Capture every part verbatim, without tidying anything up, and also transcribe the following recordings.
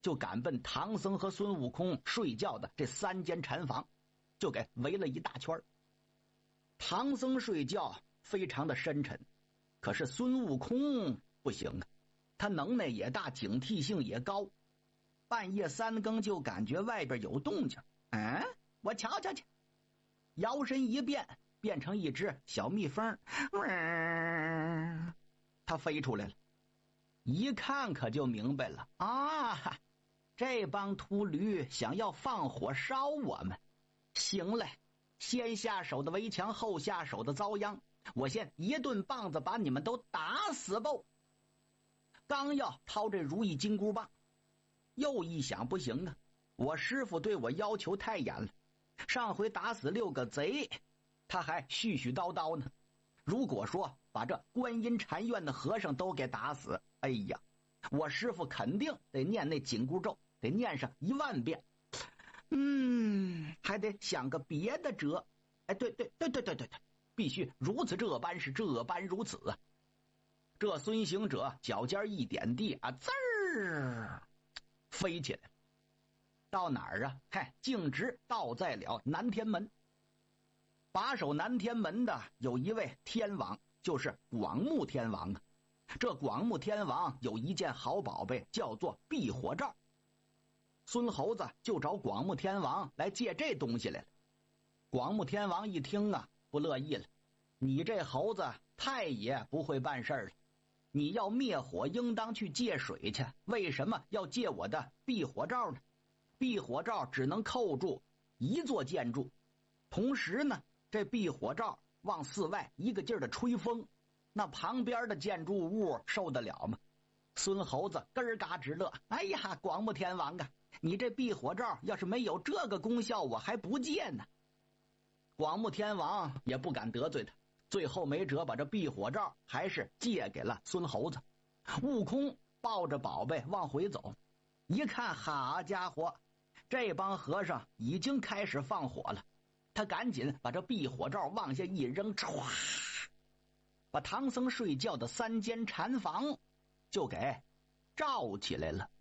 就赶奔唐僧和孙悟空睡觉的这三间禅房，就给围了一大圈。唐僧睡觉非常的深沉，可是孙悟空不行啊，他能耐也大，警惕性也高。半夜三更就感觉外边有动静，嗯，我瞧瞧去。摇身一变，变成一只小蜜蜂，嗯，它飞出来了。一看可就明白了啊，这帮秃驴想要放火烧我们。行嘞，先下手的围墙，后下手的遭殃，我先一顿棒子把你们都打死吧。刚要掏这如意金箍棒，又一想不行啊，我师傅对我要求太严了，上回打死六个贼他还絮絮叨叨呢，如果说把这观音禅院的和尚都给打死，哎呀，我师傅肯定得念那紧箍咒，得念上一万遍。嗯，还得想个别的辙。哎，对对对对对对对，必须如此这般，是这般如此啊。这孙行者脚尖一点地啊，滋儿飞起来了，到哪儿啊？嗨，径直到在了南天门。把守南天门的有一位天王，就是广目天王啊。这广目天王有一件好宝贝，叫做避火罩。孙猴子就找广目天王来借这东西来了。广目天王一听啊，不乐意了，你这猴子太也不会办事了，你要灭火应当去借水去，为什么要借我的避火罩呢？避火罩只能扣住一座建筑，同时呢，这避火罩往寺外一个劲儿的吹风，那旁边的建筑物受得了吗？孙猴子咯儿嘎直乐，哎呀，广目天王啊，你这避火罩要是没有这个功效，我还不借呢。广目天王也不敢得罪他，最后没辙，把这避火罩还是借给了孙猴子。悟空抱着宝贝往回走，一看，好家伙，这帮和尚已经开始放火了。他赶紧把这避火罩往下一扔，唰，把唐僧睡觉的三间禅房就给罩起来了。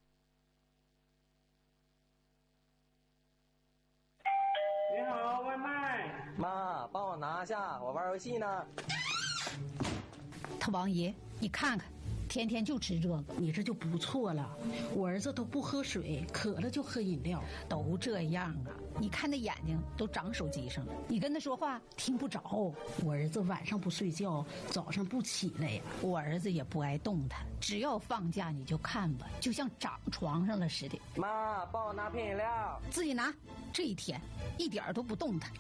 你好，外卖。 妈，帮我拿下，我玩游戏呢。 他王爷，你看看，天天就吃这个， 你这就不错了。我儿子都不喝水，渴了就喝饮料， 都这样啊。你看那眼睛都长手机上了，你跟他说话听不着。 我儿子晚上不睡觉，早上不起来呀。 我儿子也不爱动弹，只要放假你就看吧，就像长床上了似的。 妈，帮我拿瓶饮料。 自己拿。这一天一点都不动弹。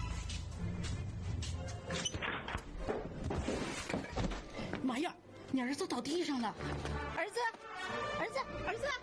妈呀，你儿子倒地上了！ 儿子，儿子，儿子！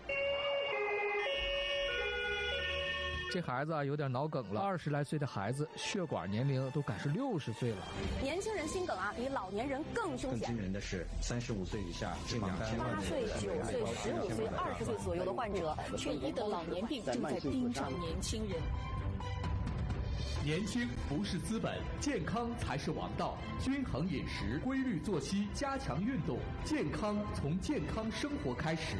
这孩子啊有点脑梗了，二十来岁的孩子，血管年龄都赶是六十岁了。 年轻人心梗啊，比老年人更凶险。 更惊人的是，三十五岁以下是两千万人。 八岁、九岁、十五岁、二十岁左右的患者，却疑得老年病正在盯上年轻人。 年轻不是资本，健康才是王道。均衡饮食，规律作息，加强运动，健康从健康生活开始。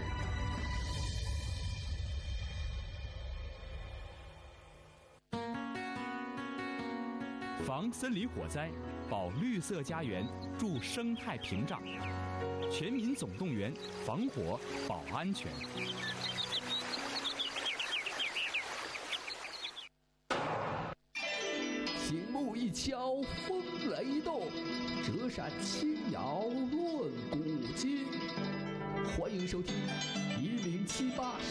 防森林火灾，保绿色家园，助生态屏障。全民总动员，防火保安全。 醒目一敲，风雷动，折扇轻摇，论古今。欢迎收听一零七八